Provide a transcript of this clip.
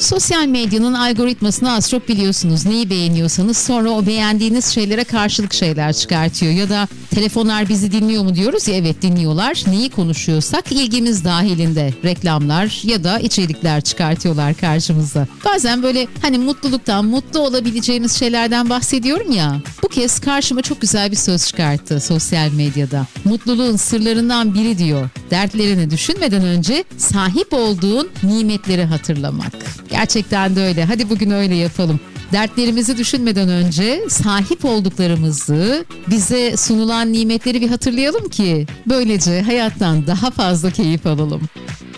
Sosyal medyanın algoritmasını az çok biliyorsunuz. Neyi beğeniyorsanız sonra o beğendiğiniz şeylere karşılık şeyler çıkartıyor. Ya da telefonlar bizi dinliyor mu diyoruz ya, evet dinliyorlar. Neyi konuşuyorsak ilgimiz dahilinde reklamlar ya da içerikler çıkartıyorlar karşımıza. Bazen böyle hani mutluluktan, mutlu olabileceğimiz şeylerden bahsediyorum ya. Bu kez karşıma çok güzel bir söz çıkarttı sosyal medyada. Mutluluğun sırlarından biri diyor, dertlerini düşünmeden önce sahip olduğun nimetleri hatırlamak. Gerçekten de öyle. Hadi bugün öyle yapalım. Dertlerimizi düşünmeden önce sahip olduklarımızı, bize sunulan nimetleri bir hatırlayalım ki böylece hayattan daha fazla keyif alalım.